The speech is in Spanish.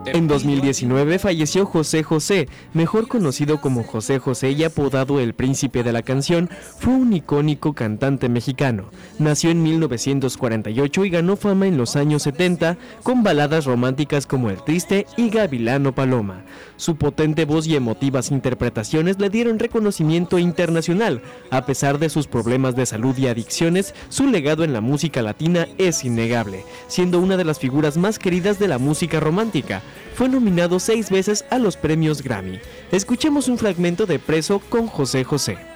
En 2019 falleció José José, mejor conocido como José José y apodado el Príncipe de la Canción. Fue un icónico cantante mexicano. Nació en 1948 y ganó fama en los años 70 con baladas románticas como El Triste y Gavilano Paloma. Su potente voz y emotivas interpretaciones le dieron reconocimiento internacional. A pesar de sus problemas de salud y adicciones, su legado en la música latina es innegable, siendo una de las figuras más queridas de la música romántica. Fue nominado 6 veces a los premios Grammy. Escuchemos un fragmento de Preso con José José.